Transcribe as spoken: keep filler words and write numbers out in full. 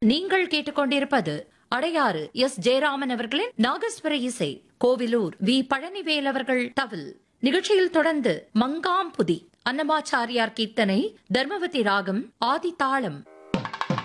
நீங்கள் கேட்டுக்கொண்டிருப்பது அடையாறு எஸ் ஜெயராமன் அவர்களின் நாகஸ்வர இசை. கோவிலூர் வி பழனிவேல் அவர்கள் தவில். நிகழ்ச்சியில் தொடர்ந்து மங்காம்புதி, அன்னமாச்சாரியார் கீர்த்தனை, தர்மவதி ராகம், ஆதி தாளம்.